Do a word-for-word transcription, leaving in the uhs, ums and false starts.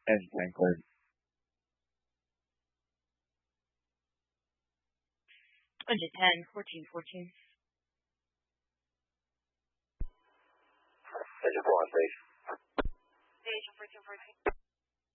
Engine tank cleared. Engine ten, fourteen fourteen. Engine four on station. Station fourteen fourteen.